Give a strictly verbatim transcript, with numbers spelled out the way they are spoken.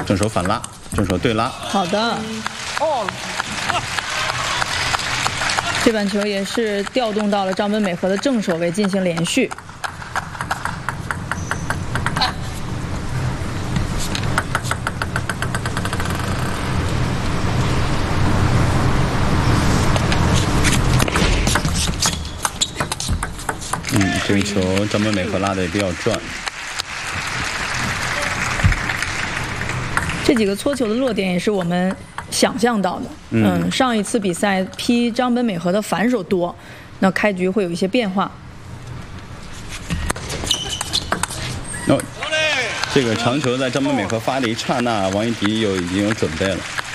正手反拉，正手对拉。 好的。哦。这板球也是调动到了张本美和的正手位进行连续。 嗯，这个球张本美和拉的也比较转。 这几个搓球的落点也是我们想象到的。嗯，嗯上一次比赛劈张本美和的反手多，那开局会有一些变化。 哦，这个长球在张本美和发的一刹那，王艺迪有已经有准备了。